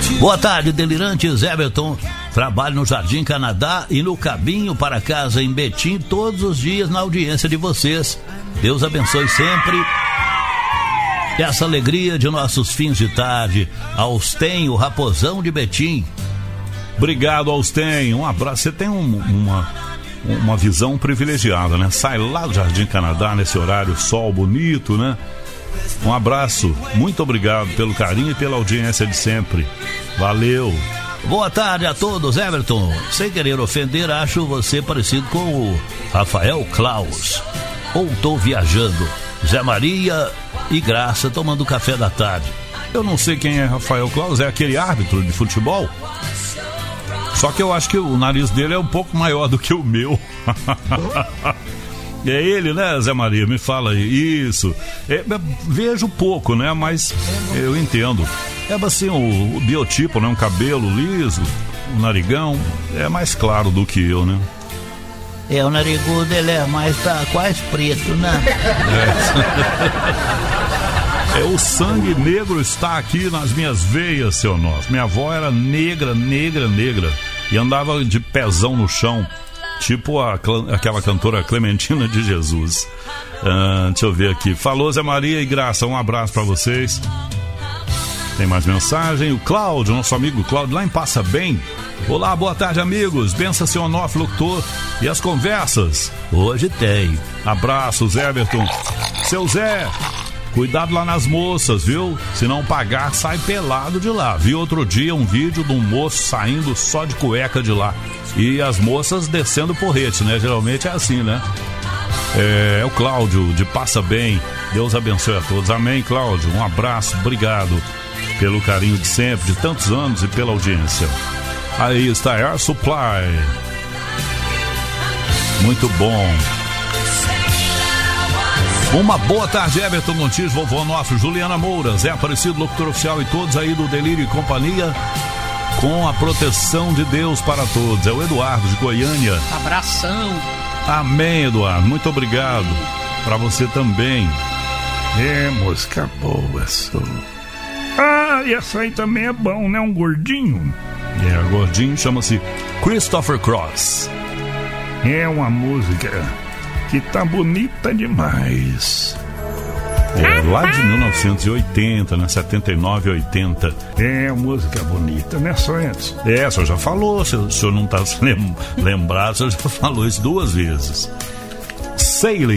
Boa tarde, delirantes. Everton, trabalho no Jardim Canadá e no caminho para casa em Betim, todos os dias na audiência de vocês. Deus abençoe sempre essa alegria de nossos fins de tarde. Austen, o Raposão de Betim. Obrigado, Austen. Um abraço. Você tem uma visão privilegiada, né? Sai lá do Jardim Canadá nesse horário, sol bonito, né? Um abraço, muito obrigado pelo carinho e pela audiência de sempre. Valeu. Boa tarde a todos, Everton. Sem querer ofender, acho você parecido com o Rafael Claus. Ou tô viajando. Zé Maria e Graça tomando café da tarde. Eu não sei quem é Rafael Claus, é aquele árbitro de futebol? Só que eu acho que o nariz dele é um pouco maior do que o meu. É ele, né, Zé Maria? Me fala aí. Isso. Vejo pouco, né? Mas eu entendo. É assim, o biotipo, né? Um cabelo liso, um narigão. É mais claro do que eu, né? O narigudo, ele é mais, tá quase preto, né? O sangue negro está aqui nas minhas veias, seu nosso. Minha avó era negra, negra, negra. E andava de pezão no chão. Tipo aquela cantora Clementina de Jesus. Deixa eu ver aqui. Falou, Zé Maria e Graça, um abraço pra vocês. Tem mais mensagem. O Cláudio, nosso amigo Cláudio, lá em Passa Bem. Olá, boa tarde, amigos. Bença, seu Onofre, locutor. E as conversas? Hoje tem. Abraços, Everton. Seu Zé, cuidado lá nas moças, viu? Se não pagar, sai pelado de lá. Vi outro dia um vídeo de um moço saindo só de cueca de lá. E as moças descendo porrete, né? Geralmente é assim, né? É o Cláudio, de Passa Bem. Deus abençoe a todos. Amém, Cláudio. Um abraço, obrigado pelo carinho de sempre, de tantos anos e pela audiência. Aí está Air Supply. Muito bom. Uma boa tarde, Everton Montijo, vovô Onofre, Juliana Moura, Zé Aparecido, locutor oficial e todos aí do Delírio e Companhia. Com a proteção de Deus para todos. É o Eduardo de Goiânia. Abração. Amém, Eduardo. Muito obrigado. Para você também. Música boa, sou. E essa aí também é bom, né? Um gordinho. Gordinho, chama-se Christopher Cross. É uma música que tá bonita demais. Lá de 1980, né? 79 e 80. Música bonita, né, Santos? O senhor já falou, se o senhor não tá lembrado, o senhor já falou isso 2 vezes. Sailing.